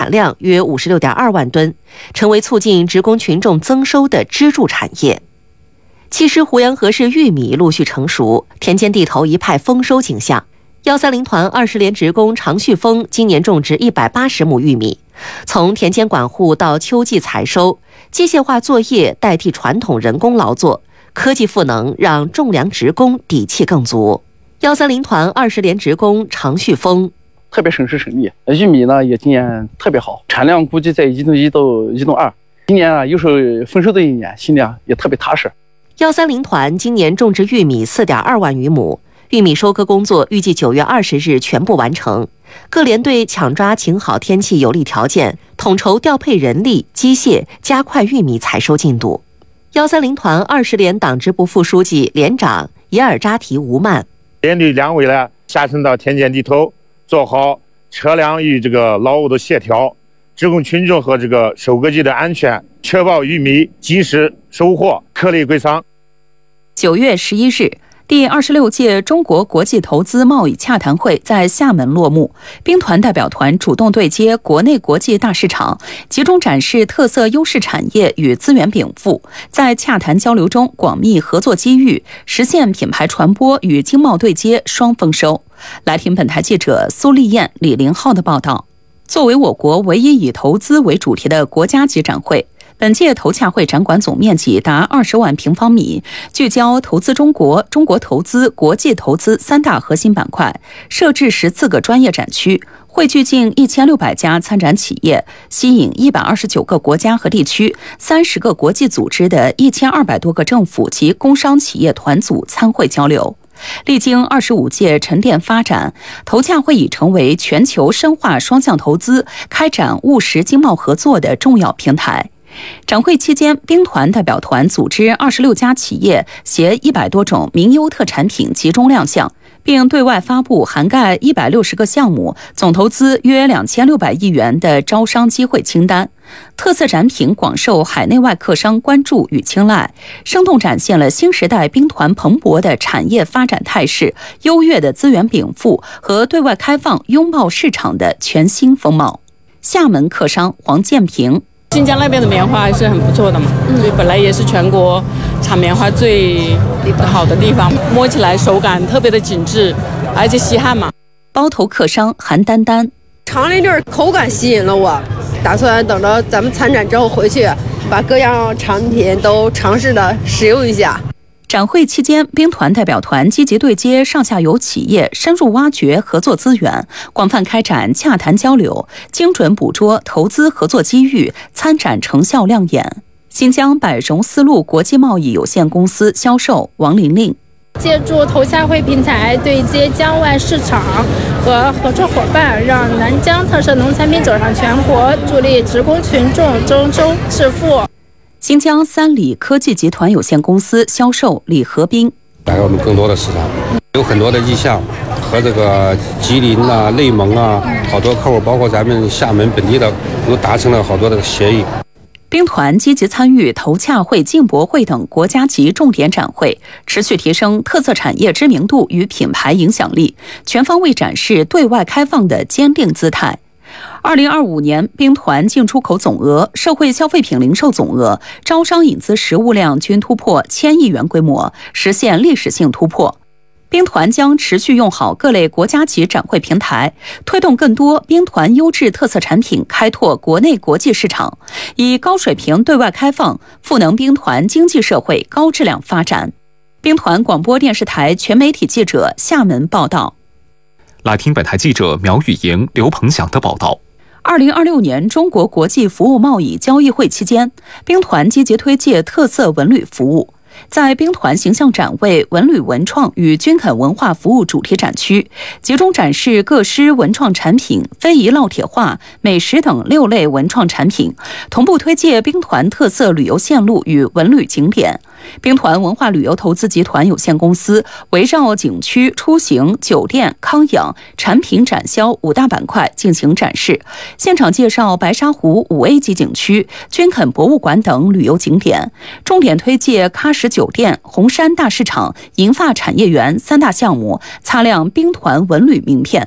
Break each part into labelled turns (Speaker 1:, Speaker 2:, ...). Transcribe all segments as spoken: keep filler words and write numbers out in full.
Speaker 1: 产量约五十六点二万吨，成为促进职工群众增收的支柱产业。其实湖阳河市玉米陆续成熟，田间地头一派丰收景象。幺三零团二十连职工常旭峰今年种植一百八十亩玉米，从田间管护到秋季采收，机械化作业代替传统人工劳作，科技赋能让种粮职工底气更足。幺三零团二十连职工常旭峰
Speaker 2: 特别省时省力，玉米呢也今年特别好，产量估计在一吨一到一吨二。今年啊又是丰收的一年，心里啊也特别踏实。
Speaker 1: 幺三零团今年种植玉米四点二万余亩，玉米收割工作预计九月二十日全部完成。各连队抢抓晴好天气有利条件，统筹调配人力、机械，加快玉米采收进度。幺三零团二十连党支部副书记、连长耶尔扎提吴曼，
Speaker 3: 连队两位呢下沉到田间地头，做好车辆与这个劳务的协调，职工群众和这个收割机的安全，确保玉米及时收获，颗粒归仓。
Speaker 4: 九月十一日，第二十六届中国国际投资贸易洽谈会在厦门落幕。兵团代表团主动对接国内国际大市场，集中展示特色优势产业与资源禀赋，在洽谈交流中广密合作机遇，实现品牌传播与经贸对接双丰收。来听本台记者苏丽燕、李凌浩的报道。作为我国唯一以投资为主题的国家级展会，本届投洽会展馆总面积达二十万平方米，聚焦投资中国、中国投资、国际投资三大核心板块，设置十四个专业展区，汇聚近一千六百家参展企业，吸引一百二十九个国家和地区、三十个国际组织的一千二百多个政府及工商企业团组参会交流。历经二十五届沉淀发展，投洽会已成为全球深化双向投资、开展务实经贸合作的重要平台。展会期间，兵团代表团组织二十六家企业携一百多种名优特产品集中亮相，并对外发布涵盖一百六十个项目、总投资约两千六百亿元的招商机会清单。特色展品广受海内外客商关注与青睐，生动展现了新时代兵团蓬勃的产业发展态势、优越的资源禀赋和对外开放拥抱市场的全新风貌。厦门客商黄建平，
Speaker 5: 新疆那边的棉花还是很不错的嘛，所以本来也是全国产棉花最好的地方，摸起来手感特别的紧致，而且稀罕嘛。
Speaker 4: 包头客商韩丹丹，
Speaker 6: 尝了一粒口感吸引了我，打算等着咱们参展之后回去，把各样产品都尝试的使用一下。
Speaker 4: 展会期间，兵团代表团积极对接上下游企业，深入挖掘合作资源，广泛开展洽谈交流，精准捕捉投资合作机遇，参展成效亮眼。新疆百荣丝路国际贸易有限公司销售王玲玲，
Speaker 7: 借助投洽会平台对接疆外市场和合作伙伴，让南疆特色农产品走上全国，助力职工群众增收致富。
Speaker 4: 新疆三里科技集团有限公司销售李和斌，
Speaker 8: 带给我们更多的市场，有很多的意向，和这个吉林啊、内蒙啊，好多客户，包括咱们厦门本地的，都达成了好多的协议。
Speaker 4: 兵团积极参与投洽会、进博会等国家级重点展会，持续提升特色产业知名度与品牌影响力，全方位展示对外开放的坚定姿态。二零二五年，兵团进出口总额、社会消费品零售总额、招商引资实物量均突破千亿元规模，实现历史性突破。兵团将持续用好各类国家级展会平台，推动更多兵团优质特色产品开拓国内国际市场，以高水平对外开放赋能兵团经济社会高质量发展。兵团广播电视台全媒体记者厦门报道。
Speaker 9: 来听本台记者苗雨莹、刘鹏翔的报道。
Speaker 4: 二零二六年中国国际服务贸易交易会期间，兵团积极推介特色文旅服务。在兵团形象展位文旅文创与军垦文化服务主题展区，集中展示各师文创产品、非遗烙铁画、美食等六类文创产品，同步推介兵团特色旅游线路与文旅景点。兵团文化旅游投资集团有限公司围绕景区、出行、酒店、康养、产品展销五大板块进行展示，现场介绍白沙湖五 A 级景区、军垦博物馆等旅游景点，重点推介喀什酒店、红山大市场、银发产业园三大项目，擦亮兵团文旅名片。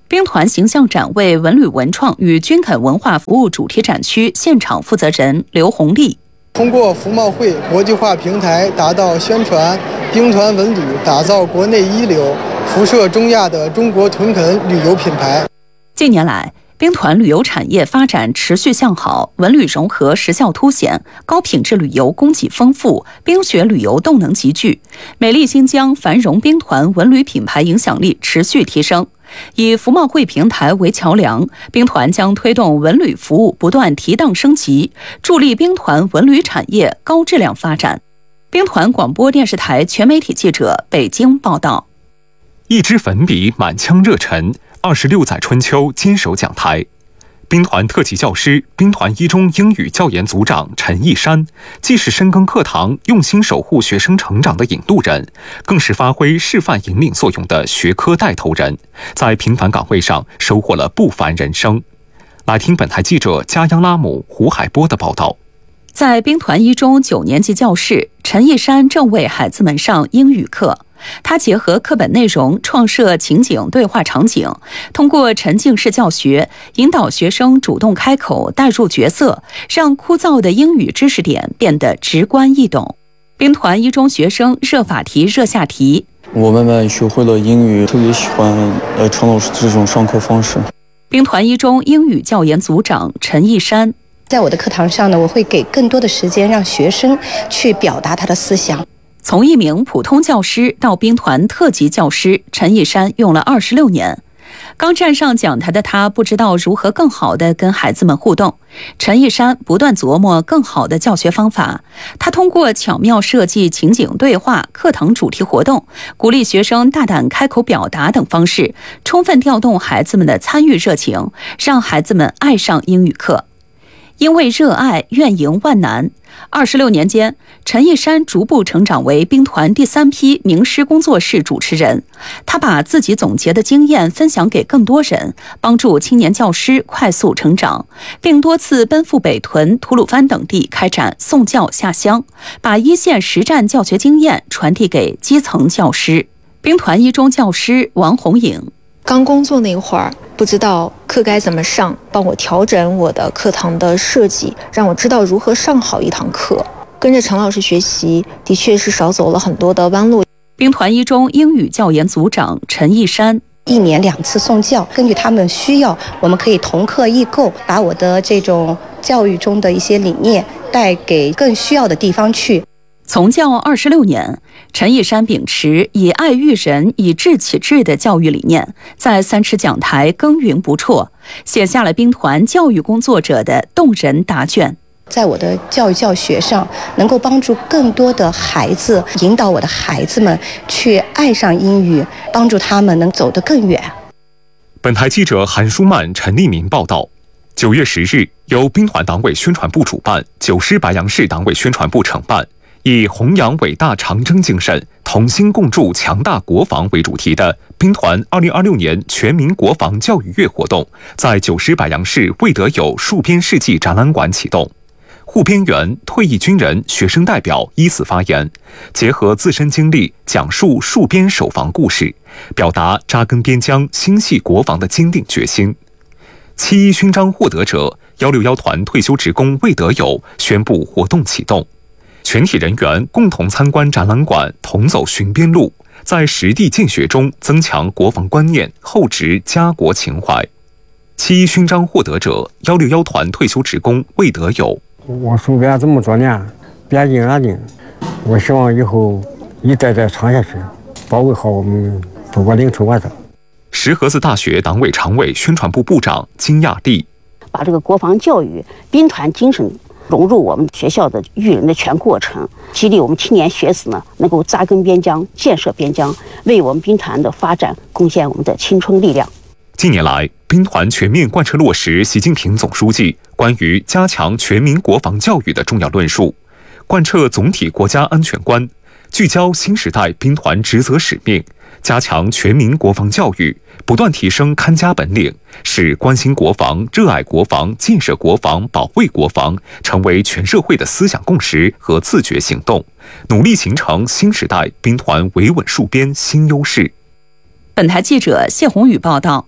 Speaker 4: 兵团形象展为文旅文创与军垦文化服务主题展区现场负责人刘红丽。
Speaker 10: 通过服贸会国际化平台，达到宣传兵团文旅，打造国内一流、辐射中亚的中国屯垦旅游品牌。
Speaker 4: 近年来，兵团旅游产业发展持续向好，文旅融合实效凸显，高品质旅游供给丰富，冰雪旅游动能集聚，美丽新疆繁荣兵团文旅品牌影响力持续提升。以服贸会平台为桥梁，兵团将推动文旅服务不断提档升级，助力兵团文旅产业高质量发展。兵团广播电视台全媒体记者北京报道。
Speaker 9: 一支粉笔满腔热忱，二十六载春秋坚守讲台。兵团特级教师、兵团一中英语教研组长陈义山，既是深耕课堂、用心守护学生成长的引路人，更是发挥示范引领作用的学科带头人，在平凡岗位上收获了不凡人生。来听本台记者加央拉姆胡海波的报道。
Speaker 4: 在兵团一中九年级教室，陈义山正为孩子们上英语课。他结合课本内容，创设情景对话场景，通过沉浸式教学，引导学生主动开口，带入角色，让枯燥的英语知识点变得直观易懂。兵团一中学生热法题、热下题。
Speaker 11: 我慢慢学会了英语，特别喜欢呃陈老师这种上课方式。
Speaker 4: 兵团一中英语教研组长陈义山。
Speaker 12: 在我的课堂上呢，我会给更多的时间让学生去表达他的思想。
Speaker 4: 从一名普通教师到兵团特级教师，陈义山用了二十六年。刚站上讲台的他，不知道如何更好地跟孩子们互动。陈义山不断琢磨更好的教学方法。他通过巧妙设计情景对话、课堂主题活动，鼓励学生大胆开口表达等方式，充分调动孩子们的参与热情，让孩子们爱上英语课。因为热爱，愿迎万难。二十六年间，陈义山逐步成长为兵团第三批名师工作室主持人。他把自己总结的经验分享给更多人，帮助青年教师快速成长，并多次奔赴北屯、吐鲁番等地开展送教下乡，把一线实战教学经验传递给基层教师。兵团一中教师王红颖。
Speaker 13: 刚工作那会儿，不知道课该怎么上，帮我调整我的课堂的设计，让我知道如何上好一堂课。跟着陈老师学习，的确是少走了很多的弯路。
Speaker 4: 兵团一中英语教研组长陈义山。
Speaker 12: 一年两次送教，根据他们需要，我们可以同课异构，把我的这种教育中的一些理念带给更需要的地方去。
Speaker 4: 从教二十六年，陈义山秉持以爱育人、以智启智的教育理念，在三尺讲台耕耘不辍，写下了兵团教育工作者的动人答卷。
Speaker 12: 在我的教育教学上，能够帮助更多的孩子，引导我的孩子们去爱上英语，帮助他们能走得更远。
Speaker 9: 本台记者韩舒曼、陈立民报道。九月十日，由兵团党委宣传部主办，九师白杨市党委宣传部承办，以弘扬伟大长征精神，同心共筑强大国防为主题的兵团二零二六年全民国防教育月活动，在九师白杨市魏德友戍边事迹展览馆启动。护边员、退役军人、学生代表依次发言，结合自身经历，讲述戍边守防故事，表达扎根边疆、心系国防的坚定决心。七一勋章获得者一六一团退休职工魏德友宣布活动启动，全体人员共同参观展览馆，同走巡边路，在实地见学中增强国防观念，厚植家国情怀。七一勋章获得者一六一团退休职工魏德友。
Speaker 14: 我戍边这么多年，边境安定，我希望以后一代代传下去，保卫好我们祖国领土完整。
Speaker 9: 石河子大学党委常委、宣传部部长金亚丽，
Speaker 15: 把这个国防教育、兵团精神融入我们学校的育人的全过程，激励我们青年学子呢能够扎根边疆、建设边疆，为我们兵团的发展贡献我们的青春力量。
Speaker 9: 近年来，兵团全面贯彻落实习近平总书记关于加强全民国防教育的重要论述，贯彻总体国家安全观，聚焦新时代兵团职责使命，加强全民国防教育，不断提升看家本领，使关心国防、热爱国防、建设国防、保卫国防成为全社会的思想共识和自觉行动，努力形成新时代兵团维稳戍边新优势。
Speaker 4: 本台记者谢宏宇报道。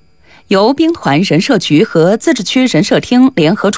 Speaker 4: 由兵团人社局和自治区人社厅联合